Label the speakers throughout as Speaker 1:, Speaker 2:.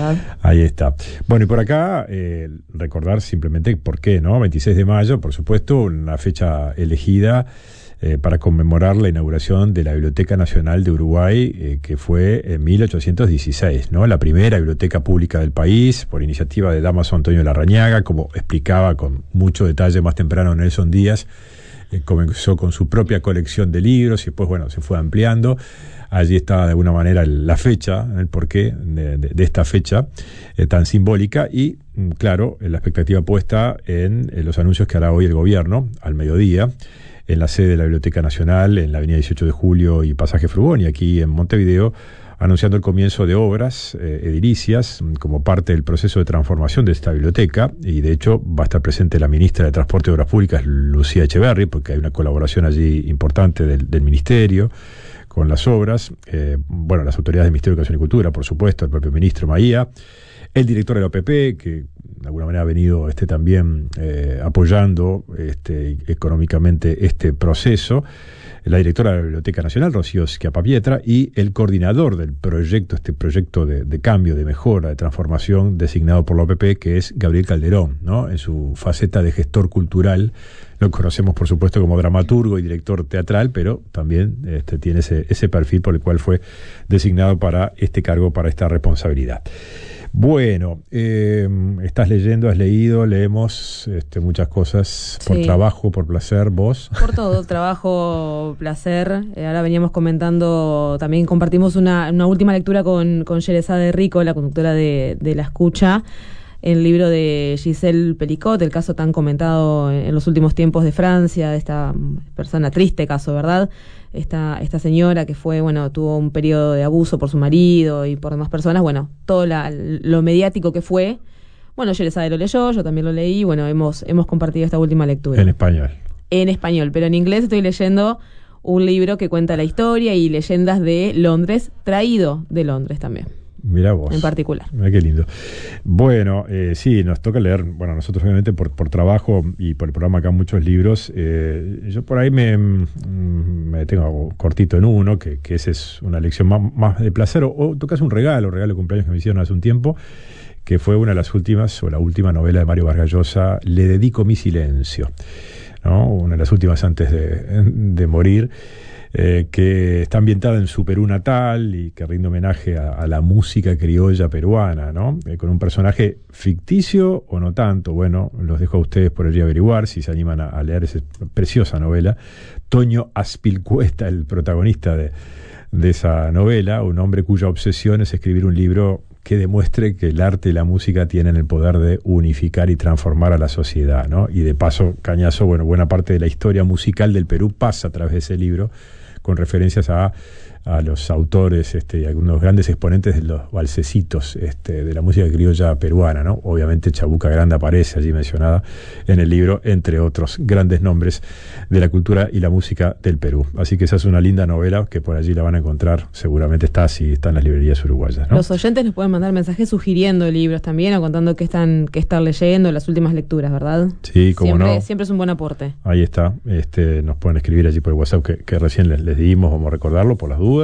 Speaker 1: ¿verdad?
Speaker 2: Ahí está. Bueno, y por acá, recordar simplemente por qué, ¿no? 26 de mayo, por supuesto, una fecha elegida para conmemorar la inauguración de la Biblioteca Nacional de Uruguay, que fue en 1816, ¿no? La primera biblioteca pública del país, por iniciativa de Dámaso Antonio Larrañaga, como explicaba con mucho detalle más temprano Nelson Díaz. Comenzó con su propia colección de libros y después, bueno, se fue ampliando. Allí está de alguna manera la fecha, el porqué de esta fecha tan simbólica y, claro, la expectativa puesta en los anuncios que hará hoy el gobierno al mediodía en la sede de la Biblioteca Nacional, en la avenida 18 de Julio y Pasaje Frugoni, aquí en Montevideo, anunciando el comienzo de obras edilicias como parte del proceso de transformación de esta biblioteca, y de hecho va a estar presente la ministra de Transporte y Obras Públicas, Lucía Echeverri, porque hay una colaboración allí importante del ministerio con las obras, bueno, las autoridades del Ministerio de Educación y Cultura, por supuesto, el propio ministro Maía, el director de la OPP, que de alguna manera ha venido también apoyando económicamente este proceso, la directora de la Biblioteca Nacional, Rocío Schiappapietra, y el coordinador del proyecto, este proyecto de cambio, de mejora, de transformación, designado por la OPP, que es Gabriel Calderón, ¿no? En su faceta de gestor cultural. Lo conocemos, por supuesto, como dramaturgo y director teatral, pero también tiene ese perfil por el cual fue designado para este cargo, para esta responsabilidad. Bueno, estás leyendo, has leído, leemos muchas cosas por trabajo, por placer, vos. Por
Speaker 1: todo, trabajo, placer. Ahora veníamos comentando, también compartimos una última lectura con Sherezade Rico, la conductora de La Escucha, el libro de Giselle Pelicot, el caso tan comentado en los últimos tiempos de Francia, de esta persona, triste caso, ¿verdad? Esta señora que fue, bueno, tuvo un periodo de abuso por su marido y por demás personas, bueno, todo lo mediático que fue. Bueno, Sherezade lo leyó, yo también lo leí, bueno, hemos compartido esta última lectura.
Speaker 2: En español. En
Speaker 1: español, pero en inglés estoy leyendo un libro que cuenta la historia y leyendas de Londres, traído de Londres también.
Speaker 2: Mirá vos.
Speaker 1: En particular.
Speaker 2: Mirá qué lindo. Bueno, sí, nos toca leer, bueno, nosotros obviamente por trabajo y por el programa acá muchos libros. Yo por ahí me tengo cortito en uno, que esa es una lección más de placer, o tocas un regalo de cumpleaños que me hicieron hace un tiempo, que fue una de las últimas, o la última novela de Mario Vargas Llosa, Le dedico mi silencio, ¿no? Una de las últimas antes de morir. Que está ambientada en su Perú natal y que rinde homenaje a la música criolla peruana, ¿no? Con un personaje ficticio o no tanto, bueno, los dejo a ustedes por allí averiguar si se animan a leer esa preciosa novela. Toño Aspilcueta, el protagonista de esa novela, un hombre cuya obsesión es escribir un libro que demuestre que el arte y la música tienen el poder de unificar y transformar a la sociedad, ¿no? Y de paso, cañazo, bueno, buena parte de la historia musical del Perú pasa a través de ese libro, con referencias a los autores y algunos grandes exponentes de los valsecitos de la música criolla peruana, ¿no? Obviamente Chabuca Granda aparece allí mencionada en el libro, entre otros grandes nombres de la cultura y la música del Perú. Así que esa es una linda novela que por allí la van a encontrar, seguramente está en las librerías uruguayas, ¿no?
Speaker 1: Los oyentes nos pueden mandar mensajes sugiriendo libros también o contando qué están leyendo, las últimas lecturas, ¿verdad?
Speaker 2: Sí, como no.
Speaker 1: Siempre es un buen aporte.
Speaker 2: Ahí está, nos pueden escribir allí por el WhatsApp que recién les dimos, vamos a recordarlo por las dudas,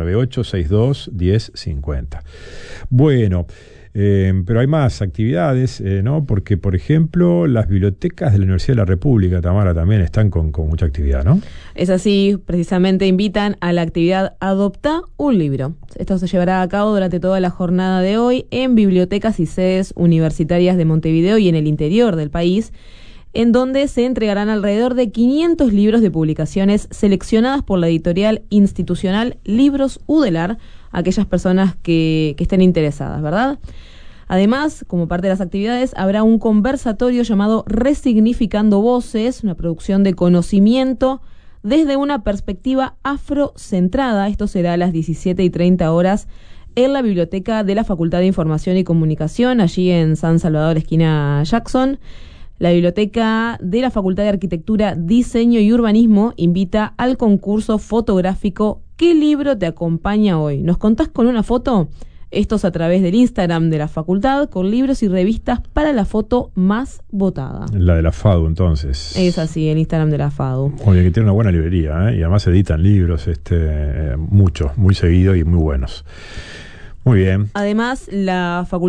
Speaker 2: 098-62-1050. Bueno, pero hay más actividades, ¿no? Porque, por ejemplo, las bibliotecas de la Universidad de la República, Tamara, también están con mucha actividad, ¿no?
Speaker 1: Es así, precisamente invitan a la actividad Adopta un libro. Esto se llevará a cabo durante toda la jornada de hoy en bibliotecas y sedes universitarias de Montevideo y en el interior del país, en donde se entregarán alrededor de 500 libros de publicaciones seleccionadas por la editorial institucional Libros Udelar, a aquellas personas que estén interesadas, ¿verdad? Además, como parte de las actividades, habrá un conversatorio llamado Resignificando Voces, una producción de conocimiento desde una perspectiva afrocentrada. Esto será a las 17:30 en la biblioteca de la Facultad de Información y Comunicación, allí en San Salvador, esquina Jackson. La Biblioteca de la Facultad de Arquitectura, Diseño y Urbanismo invita al concurso fotográfico ¿Qué libro te acompaña hoy? ¿Nos contás con una foto? Esto es a través del Instagram de la facultad, con libros y revistas para la foto más votada.
Speaker 2: La de la FADU, entonces.
Speaker 1: Es así, el Instagram de la FADU.
Speaker 2: Oye, que tiene una buena librería, y además editan libros, muchos, muy seguidos y muy buenos. Muy bien.
Speaker 1: Además, la facultad